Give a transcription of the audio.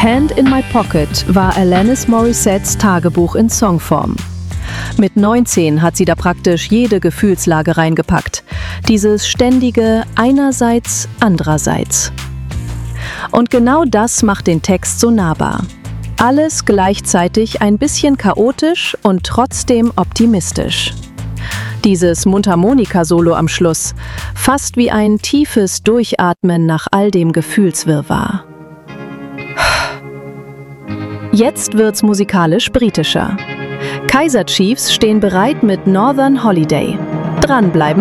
Hand in My Pocket war Alanis Morissettes Tagebuch in Songform. Mit 19 hat sie da praktisch jede Gefühlslage reingepackt. Dieses ständige Einerseits, andererseits. Und genau das macht den Text so nahbar. Alles gleichzeitig ein bisschen chaotisch und trotzdem optimistisch. Dieses Mundharmonika-Solo am Schluss, fast wie ein tiefes Durchatmen nach all dem Gefühlswirrwarr. Jetzt wird's musikalisch britischer. Kaiser Chiefs stehen bereit mit Northern Holiday. Dranbleiben!